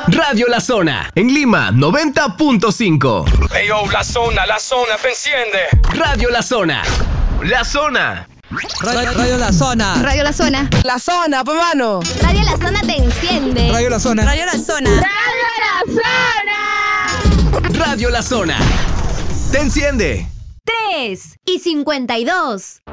Radio La Zona, en Lima, 90.5. Hey yo, la zona, te enciende. Radio La Zona. La Zona. Radio La Zona. Radio La Zona. La Zona, pues mano. Radio La Zona te enciende. Radio La Zona. Radio La Zona. Radio La Zona. Radio La Zona. Te enciende. 3:52.